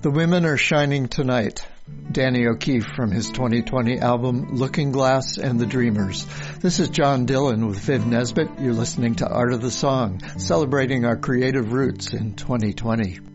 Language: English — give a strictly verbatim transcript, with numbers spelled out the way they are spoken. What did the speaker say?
The Women Are Shining Tonight. Danny O'Keefe from his twenty twenty album Looking Glass and the Dreamers. This is John Dillon with Viv Nesbitt. You're listening to Art of the Song, celebrating our creative roots in twenty twenty.